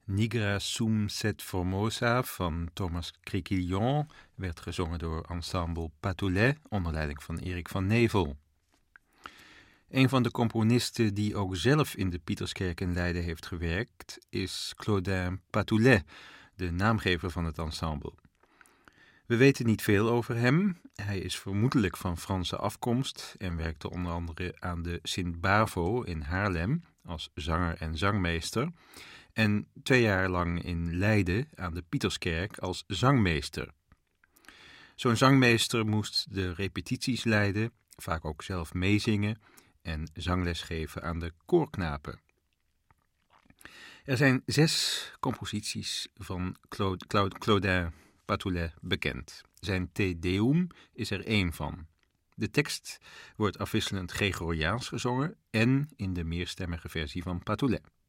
Nigra sum set formosa van Thomas Criquillon werd gezongen door ensemble Patoulet onder leiding van Erik van Nevel. Een van de componisten die ook zelf in de Pieterskerk in Leiden heeft gewerkt is Claudin Patoulet, de naamgever van het ensemble. We weten niet veel over hem. Hij is vermoedelijk van Franse afkomst en werkte onder andere aan de Sint-Bavo in Haarlem als zanger en zangmeester en 2 jaar lang in Leiden aan de Pieterskerk als zangmeester. Zo'n zangmeester moest de repetities leiden, vaak ook zelf meezingen en zangles geven aan de koorknapen. Er zijn 6 composities van Claudin Patoulet bekend. Zijn Te Deum is er 1 van. De tekst wordt afwisselend Gregoriaans gezongen en in de meerstemmige versie van Patoulet.